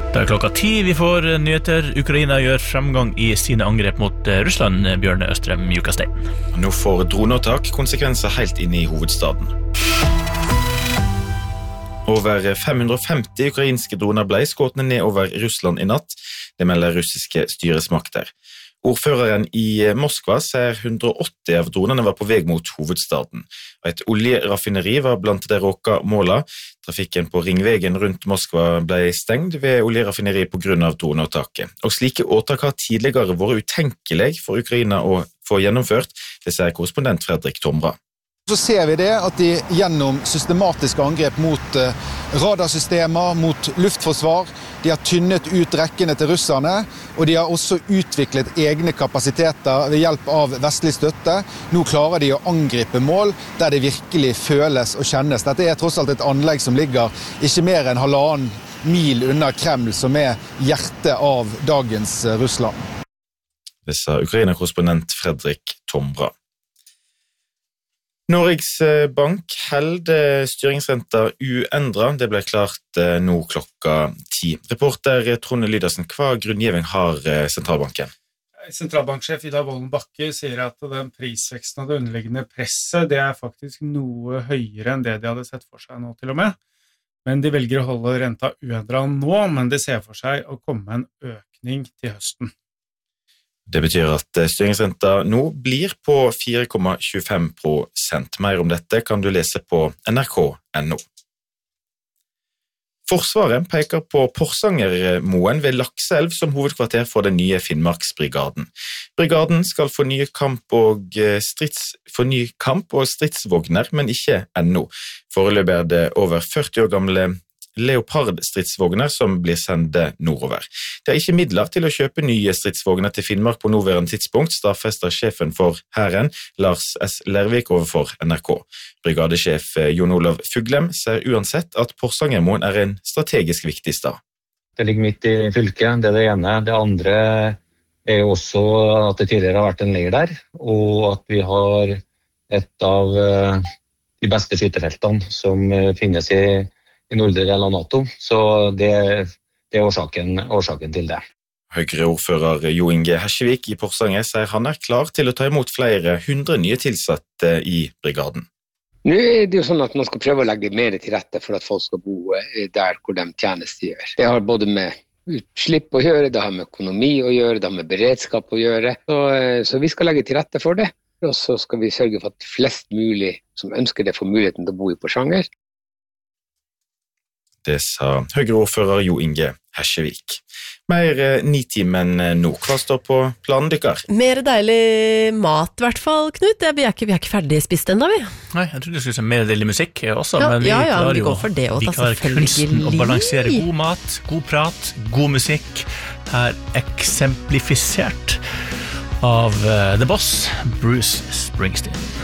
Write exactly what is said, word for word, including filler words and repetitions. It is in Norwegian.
Det er klokka ti, vi får nyheter. Ukraina gjør fremgang i sine angrep mot Russland, Bjørne Østrem Mjukastein. Nå får droneattak konsekvenser helt inn i hovedstaden. Over fem hundre og femti ukrainske droner ble skåtne ned over Russland i natt, det melder russiske styresmakter. Ordføreren i Moskva sier hundre og åtti av dronene var på vei mot hovedstaden. Et oljeraffineri var blant de råka måla. Trafikken på ringvegen rundt Moskva ble stengt ved oljeraffineri på grunn av droneattaket. Og slike åtak har tidligere vært utenkelig for Ukraina å få gjennomført, det sier korrespondent Fredrik Tomra. Så ser vi det at de gjennom systematiske angrep mot radarsystemer, mot luftforsvar, de har tynnet ut rekkene til russerne, og de har også utviklet egne kapasiteter ved hjelp av vestlig støtte. Nå klarer de å angripe mål der det virkelig føles og kjennes. Dette er tross alt et anlegg som ligger ikke mer enn halvannen mil unna Kreml, som er hjertet av dagens Russland. Det sa Ukraina-korrespondent Fredrik Tomra. Norges Bank held styringsrenta uendret. Det ble klart nå klokka ti. Reporter Trond Lydersen, hva grunngivning har sentralbanken? Sentralbanksjef Ida Wolden Bakke sier at den prisveksten og det underliggende presset, det er faktisk noe høyere enn det de hadde sett for seg nå til og med. Men de velger å holde renta uendret nå, men de ser for seg å komme en økning til høsten. Det betyr at styringsrenta nå blir på fire komma tjuefem prosent. Mer om dette kan du lese på N R K punktum N O. Forsvaret peker på Porsangermoen ved Lakselv som hovedkvarter for den nye Finnmarksbrigaden. Brigaden skal få nye kamp og, strids, få ny kamp og stridsvogner, men ikke ennå. Foreløpig er det over førti år gamle Leopard-stridsvogner som blir sendt nordover. Det er ikke midler til å kjøpe nye stridsvogner til Finnmark på nåværende tidspunkt, stadfester sjefen for Hæren, Lars S. Lervik, overfor N R K. Brigadesjef Jon Olav Fuglem sier uansett at Porsangermoen er en strategisk viktig stad. Det ligger midt i fylket, det er det ene. Det andre er jo også at det tidligere har vært en leir der, og at vi har et av de beste skytefeltene som finnes i i nordre del av NATO, så det, det er årsaken, årsaken til det. Høyre-ordfører Jo Inge Hersjevik i Porsanger sier han er klar til å ta imot flere hundre nye tilsatte i brigaden. Nå er det jo sånn at man skal prøve å legge mer til rette for at folk skal bo der hvor de tjenestegjør. Det har både med utslipp å gjøre, det har med økonomi å gjøre, det har med beredskap å gjøre, så, så vi skal legge til rette for det. Og så skal vi sørge for at flest mulig som ønsker det får muligheten til å bo i Porsanger. Det sa Høyre-ordfører Jo Inge Hersjevik. Mer nitimen nå. Hva står på planen dykker? Mer deilig mat i hvert fall, Knut. Vi er ikke, vi er ikke ferdig spist enda, vi. Nei, jeg trodde du skulle si mer deilig musikk også, ja, men vi ja, ja, klarer vi jo, for det også, vi klarer kunsten å balansere god mat, god prat, god musikk, her eksemplifisert av The Boss, Bruce Springsteen.